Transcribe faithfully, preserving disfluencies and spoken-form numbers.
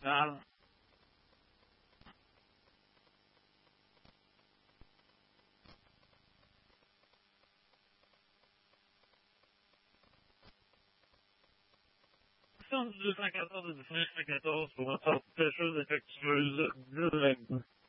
Ah, deux cent quatorze et dix-neuf cent quatorze pour une sorte de pêcheuse affectueuse, dix vingt.